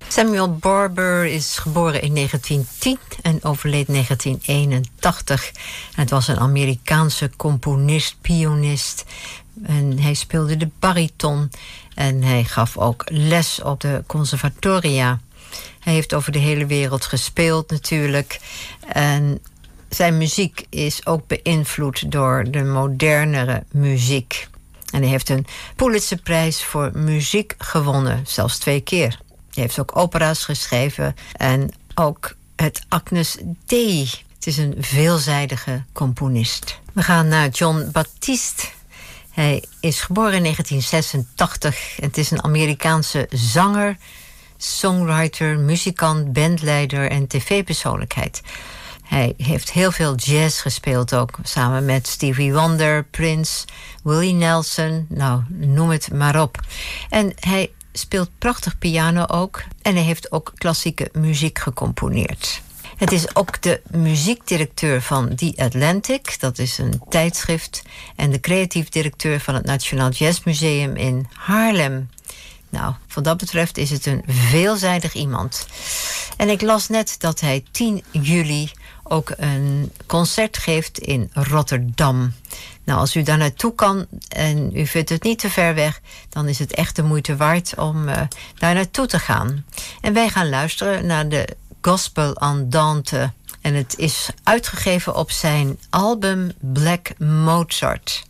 Samuel Barber is geboren in 1910 en overleed 1981. En het was een Amerikaanse componist, pianist. En hij speelde de bariton. En hij gaf ook les op de conservatoria. Hij heeft over de hele wereld gespeeld natuurlijk. En zijn muziek is ook beïnvloed door de modernere muziek. En hij heeft een Pulitzerprijs voor muziek gewonnen, zelfs 2 keer. Hij heeft ook opera's geschreven en ook het Agnus Dei. Het is een veelzijdige componist. We gaan naar Jon Batiste. Hij is geboren in 1986. Het is een Amerikaanse zanger, songwriter, muzikant, bandleider en tv-persoonlijkheid. Hij heeft heel veel jazz gespeeld ook, samen met Stevie Wonder, Prince, Willie Nelson, nou, noem het maar op. En hij speelt prachtig piano ook en hij heeft ook klassieke muziek gecomponeerd. Het is ook de muziekdirecteur van The Atlantic, dat is een tijdschrift, en de creatief directeur van het Nationaal Jazzmuseum in Haarlem. Nou, wat dat betreft is het een veelzijdig iemand. En ik las net dat hij 10 juli ook een concert geeft in Rotterdam. Nou, als u daar naartoe kan en u vindt het niet te ver weg, dan is het echt de moeite waard om daar naartoe te gaan. En wij gaan luisteren naar de Gospel Andante. En het is uitgegeven op zijn album Black Mozart.